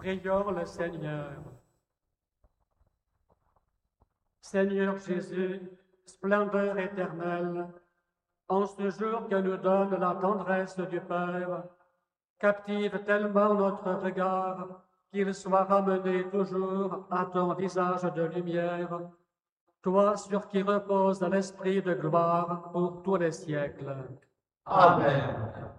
Prions le Seigneur. Seigneur Jésus, splendeur éternelle, en ce jour que nous donne la tendresse du Père, captive tellement notre regard qu'il soit ramené toujours à ton visage de lumière, toi sur qui repose l'esprit de gloire pour tous les siècles. Amen.